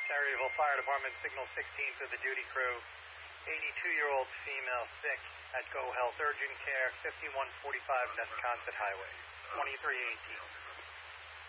Sayreville Fire Department, signal 16 to the duty crew. 82-year-old female sick at Go Health, urgent care, 5145 Nesconset Highway, 2318.